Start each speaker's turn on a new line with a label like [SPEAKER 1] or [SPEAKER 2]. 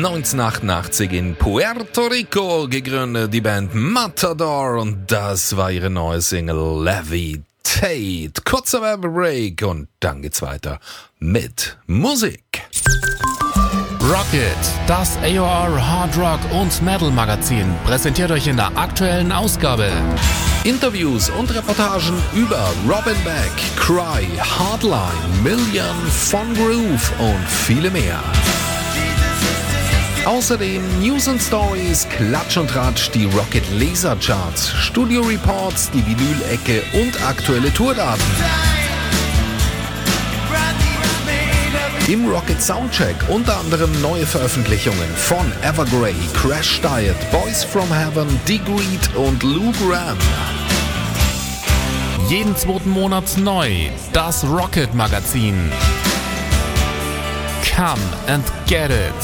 [SPEAKER 1] 1988 in Puerto Rico gegründet, die Band Matador, und das war ihre neue Single Levitate. Kurzer Werbebreak und dann geht's weiter mit Musik.
[SPEAKER 2] Rocket, das AOR Hard Rock und Metal Magazin, präsentiert euch in der aktuellen Ausgabe
[SPEAKER 1] Interviews und Reportagen über Robin Beck, Cry, Hardline, Million, Von Groove und viele mehr. Außerdem News and Stories, Klatsch und Tratsch, die Rocket Laser Charts, Studio Reports, die Vinyl-Ecke und aktuelle Tourdaten. Im Rocket Soundcheck unter anderem neue Veröffentlichungen von Evergrey, Crash Diet, Boys from Heaven, Degreed und Lou Gramm.
[SPEAKER 2] jeden zweiten Monat neu, das Rocket Magazin. Come and get it!